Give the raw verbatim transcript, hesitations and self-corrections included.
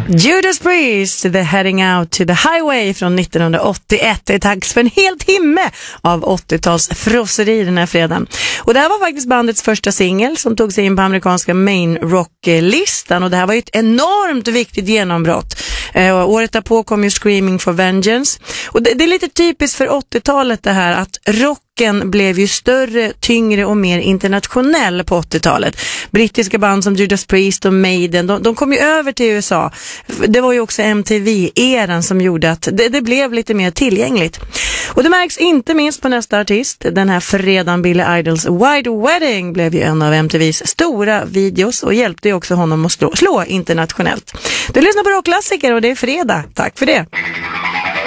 Judas Priest, The Heading Out to the Highway från nittonhundraåttioett. Det är dags för en hel timme av åttio-tals frosseri den här fredagen. Och det här var faktiskt bandets första singel som tog sig in på amerikanska main rock-listan. Och det här var ju ett enormt viktigt genombrott. Eh, och året därpå kom ju Screaming for Vengeance. Och det, det är lite typiskt för åttiotalet det här att rocken blev ju större, tyngre och mer internationell på åttiotalet. Brittiska band som Judas Priest och Maiden, de, de kom ju över till U S A. Det var ju också M T V-eran som gjorde att det, det blev lite mer tillgängligt. Och det märks inte minst på nästa artist. Den här fredagen Billy Idols White Wedding blev ju en av M T V:s stora videos och hjälpte ju också honom att slå, slå internationellt. Du lyssnar på rockklassiker och det är fredag. Tack för det!